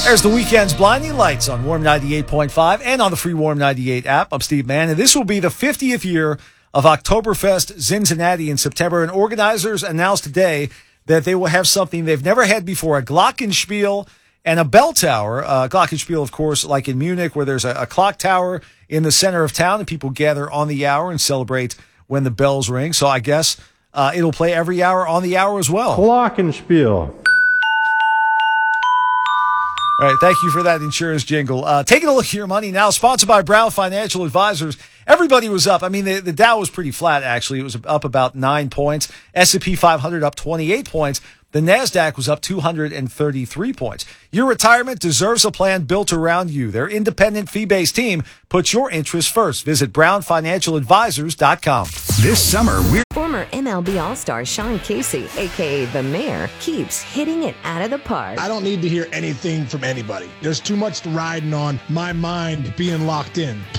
There's the weekend's blinding lights on Warm 98.5 and on the free Warm 98 app. I'm Steve Mann, and this will be the 50th year of Oktoberfest Cincinnati in September. And organizers announced today that they will have something they've never had before, a glockenspiel and a bell tower. Glockenspiel, of course, like in Munich, where there's a clock tower in the center of town, and people gather on the hour and celebrate when the bells ring. So I guess it'll play every hour on the hour as well. Glockenspiel. All right, thank you for that insurance jingle. Taking a look at your money now, sponsored by Brown Financial Advisors. Everybody was up. I mean, the Dow was pretty flat, actually. It was up about 9 points. S&P 500 up 28 points. The NASDAQ was up 233 points. Your retirement deserves a plan built around you. Their independent fee-based team puts your interests first. Visit brownfinancialadvisors.com. This summer, we're... Former MLB All-Star Sean Casey, a.k.a. The Mayor, keeps hitting it out of the park. I don't need to hear anything from anybody. There's too much riding on my mind being locked in.